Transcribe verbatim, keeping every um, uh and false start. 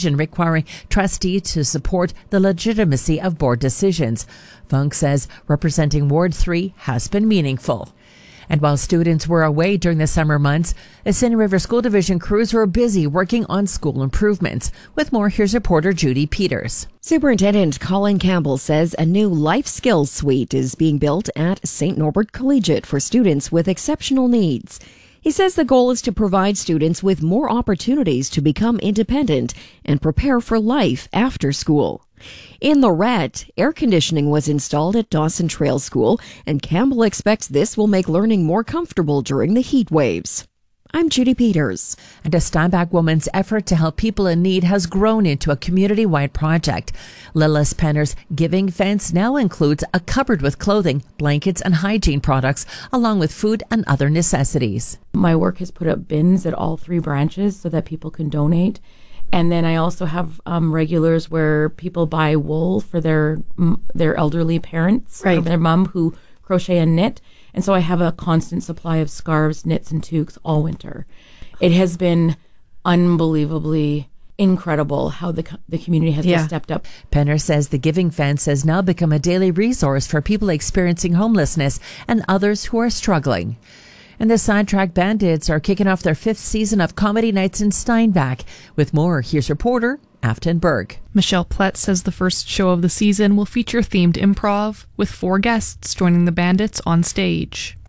provision requiring trustees to support the legitimacy of board decisions. Funk says representing Ward three has been meaningful. And while students were away during the summer months, Ascending River School Division crews were busy working on school improvements. With more, here's reporter Judy Peters. Superintendent Colin Campbell says a new life skills suite is being built at Saint Norbert Collegiate for students with exceptional needs. He says the goal is to provide students with more opportunities to become independent and prepare for life after school. In Lorette, air conditioning was installed at Dawson Trail School, and Campbell expects this will make learning more comfortable during the heat waves. I'm Judy Peters. And a Steinbach woman's effort to help people in need has grown into a community-wide project. Lillis Penner's Giving Fence now includes a cupboard with clothing, blankets, and hygiene products, along with food and other necessities. My work has put up bins at all three branches so that people can donate. And then I also have um, regulars where people buy wool for their their elderly parents, right, or their mom who crochet and knit. And so I have a constant supply of scarves, knits, and toques all winter. It has been unbelievably incredible how the the community has yeah. just stepped up. Penner says the Giving Fence has now become a daily resource for people experiencing homelessness and others who are struggling. And the Sidetrack Bandits are kicking off their fifth season of Comedy Nights in Steinbach. With more, here's reporter Afton Berg. Michelle Plett says the first show of the season will feature themed improv, with four guests joining the Bandits on stage.